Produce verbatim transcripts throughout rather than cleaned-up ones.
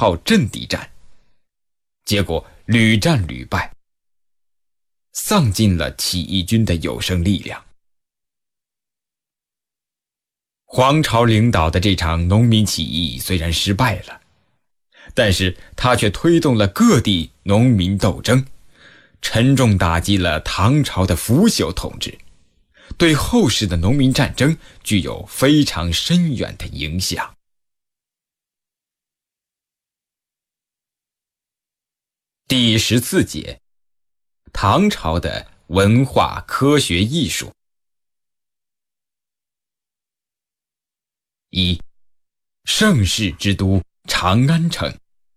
号阵地战，结果屡战屡败，丧尽了起义军的有生力量。黄巢领导的这场农民起义虽然失败了，但是他却推动了各地农民斗争，沉重打击了唐朝的腐朽统治，对后世的农民战争具有非常深远的影响。第十四节，唐朝的文化、科学、艺术。一、盛世之都长安城。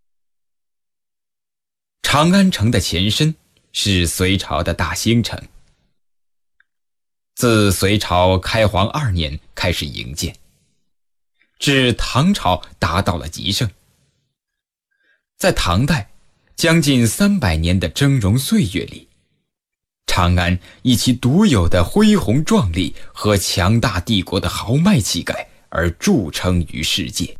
长安城的前身是隋朝的大兴城，自隋朝开皇二年开始营建，至唐朝达到了极盛。在唐代将近三百年的峥嵘岁月里，长安以其独有的恢宏壮丽和强大帝国的豪迈气概而著称于世界。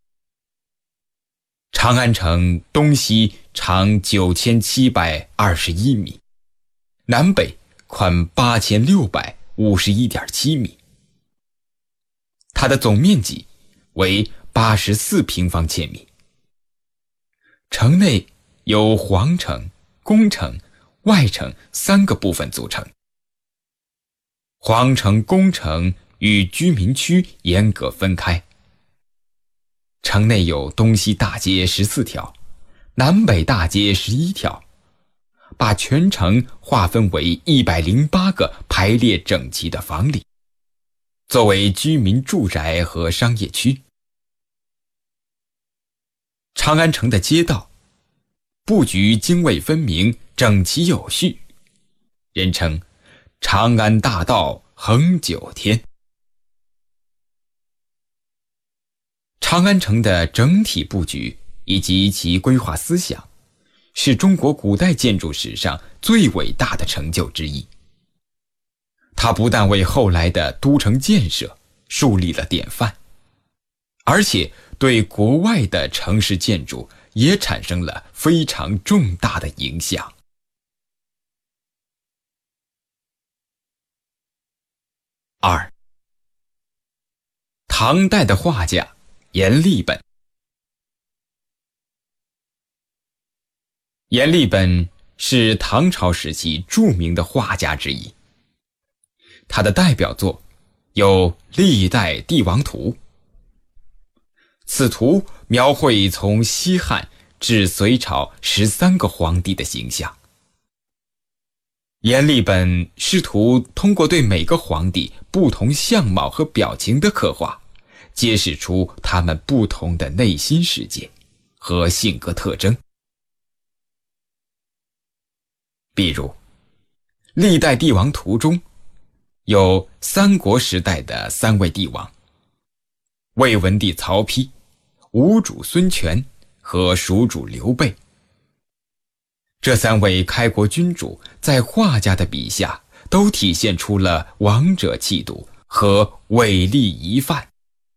长安城东西长九千七百二十一米，南北宽八千六百五十一点七米。它的总面积为八十四平方千米。城内由皇城、宫城、外城三个部分组成。皇城、宫城与居民区严格分开。城内有东西大街十四条，南北大街十一条，把全城划分为一百零八个排列整齐的房里，作为居民住宅和商业区。长安城的街道布局泾渭分明，整齐有序，人称长安大道横九天。长安城的整体布局以及其规划思想，是中国古代建筑史上最伟大的成就之一。它不但为后来的都城建设树立了典范，而且对国外的城市建筑也产生了非常重大的影响。二、唐代的画家阎立本。阎立本是唐朝时期著名的画家之一，他的代表作有《历代帝王图》。此图描绘从西汉至隋朝十三个皇帝的形象。阎立本试图通过对每个皇帝不同相貌和表情的刻画，揭示出他们不同的内心世界和性格特征。比如《历代帝王图》中有三国时代的三位帝王：魏文帝曹丕、吴主孙权和蜀主刘备。这三位开国君主在画家的笔下都体现出了王者气度和伟力遗范。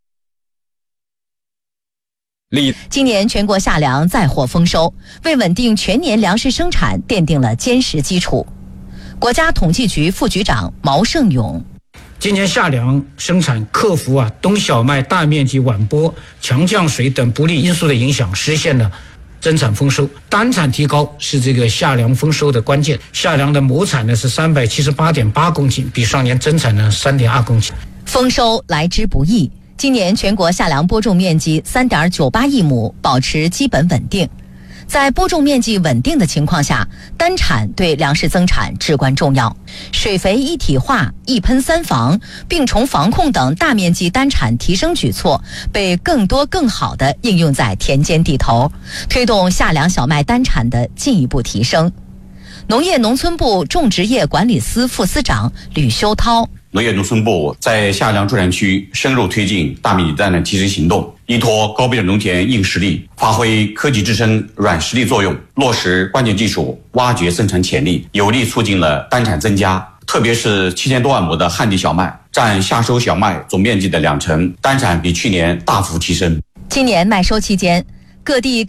今年全国夏粮再获丰收，为稳定全年粮食生产奠定了坚实基础。国家统计局副局长毛盛勇： 今年夏粮生产克服啊冬小麦大面积晚播、强降水等不利因素的影响，实现了增产丰收。单产提高是这个夏粮丰收的关键。夏粮的亩产呢是三百七十八点八公斤，比上年增产呢三点二公斤。 丰收来之不易。今年全国夏粮播种面积 三点九八亿亩，保持基本稳定。在播种面积稳定的情况下，单产对粮食增产至关重要。水肥一体化、一喷三防、病虫防控等大面积单产提升举措被更多更好地应用在田间地头，推动夏粮小麦单产的进一步提升。农业农村部种植业管理司副司长吕修涛： 农业农村部在夏粮助产区深入推进大面积单产提升行动，依托高标准农田硬实力，发挥科技支撑软实力作用，落实关键技术，挖掘生产潜力，有力促进了单产增加。特别是七千多万亩的旱地小麦，占夏收小麦总面积的两成，单产比去年大幅提升。 今年麦收期间，各地